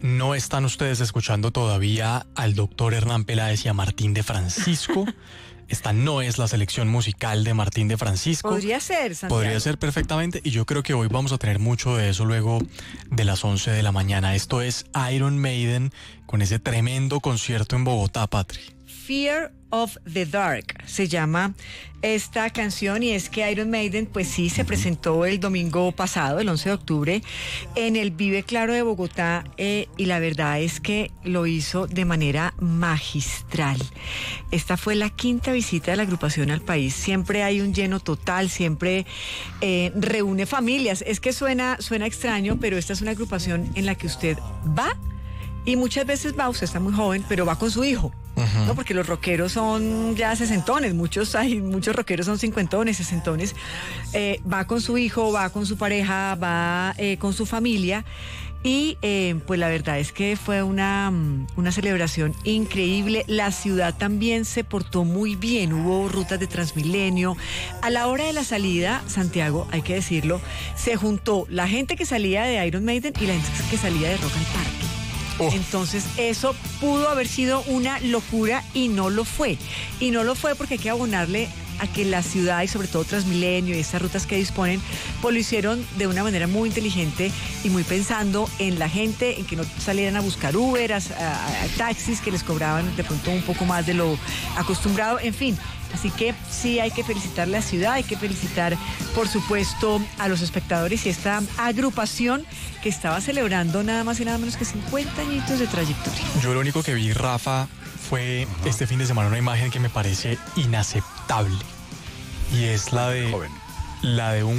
no están ustedes escuchando todavía al doctor Hernán Peláez y a Martín de Francisco. Esta no es la selección musical de Martín de Francisco. Podría ser, Santiago. Podría ser perfectamente, y yo creo que hoy vamos a tener mucho de eso luego de las 11 de la mañana. Esto es Iron Maiden con ese tremendo concierto en Bogotá, Patri. Fear of the Dark se llama esta canción, y es que Iron Maiden pues sí se presentó el domingo pasado, el 11 de octubre, en el Vive Claro de Bogotá, y la verdad es que lo hizo de manera magistral. Esta fue la quinta visita de la agrupación al país. Siempre hay un lleno total, siempre reúne familias. Es que suena extraño, pero esta es una agrupación en la que usted va, y muchas veces va, usted está muy joven, pero va con su hijo. No, porque los rockeros son ya sesentones, muchos rockeros son cincuentones, sesentones. Va con su hijo, va con su pareja, va con su familia, y pues la verdad es que fue una celebración increíble. La ciudad también se portó muy bien, hubo rutas de Transmilenio. A la hora de la salida, Santiago, hay que decirlo, se juntó la gente que salía de Iron Maiden y la gente que salía de Rock al Parque. Oh. Entonces eso pudo haber sido una locura, y no lo fue. Y no lo fue porque hay que abonarle a que la ciudad, y sobre todo Transmilenio y estas rutas que disponen, pues lo hicieron de una manera muy inteligente y muy pensando en la gente, en que no salieran a buscar Uber, a taxis que les cobraban de pronto un poco más de lo acostumbrado, en fin. Así que sí, hay que felicitar la ciudad, hay que felicitar, por supuesto, a los espectadores y esta agrupación que estaba celebrando nada más y nada menos que 50 añitos de trayectoria. Yo lo único que vi, Rafa, fue este fin de semana una imagen que me parece inaceptable, y es la de un